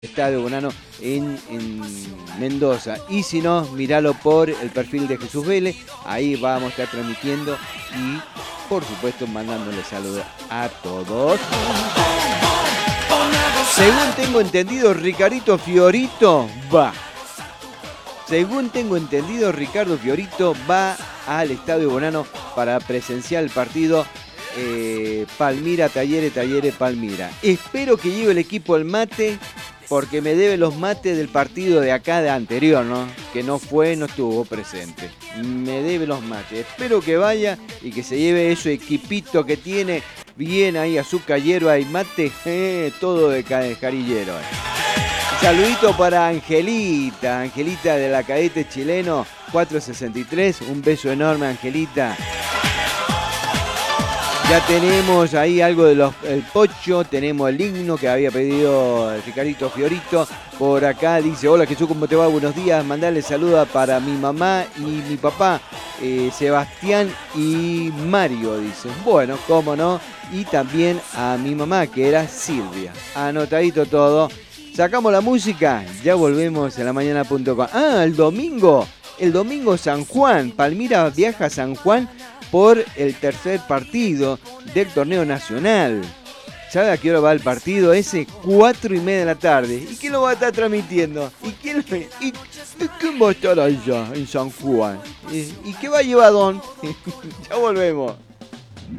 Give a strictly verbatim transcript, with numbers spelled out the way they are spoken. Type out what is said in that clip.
Estadio Bonano en, en Mendoza. Y si no, míralo por el perfil de Jesús Vélez. Ahí vamos a estar transmitiendo y, por supuesto, mandándole saludos a todos. Según tengo entendido, Ricardito Fiorito va. Según tengo entendido, Ricardo Fiorito va al Estadio Bonano para presenciar el partido eh, Palmira, Talleres, Talleres, Palmira. Espero que lleve el equipo el mate, porque me debe los mates del partido de acá de anterior, ¿no? Que no fue, no estuvo presente. Me debe los mates. Espero que vaya y que se lleve ese equipito que tiene bien ahí, azúcar, hierba y mate, eh, todo de jarillero. Eh. Saludito para Angelita, Angelita de la Cadete Chileno cuatrocientos sesenta y tres. Un beso enorme, Angelita. Ya tenemos ahí algo del pocho, tenemos el himno que había pedido Ricardito Fiorito. Por acá dice, hola Jesús, ¿cómo te va? Buenos días, mandarle saludos para mi mamá y mi papá, eh, Sebastián y Mario, dice. Bueno, cómo no, y también a mi mamá, que era Silvia. Anotadito todo. Sacamos la música, ya volvemos en la mañana punto com. Ah, el domingo, el domingo San Juan, Palmira viaja a San Juan por el tercer partido del torneo nacional. ¿Sabe a qué hora va el partido? Ese cuatro y media de la tarde. ¿Y quién lo va a estar transmitiendo? ¿Y quién, y, y quién va a estar allá en San Juan? ¿Y, y qué va a llevar Don? Ya volvemos.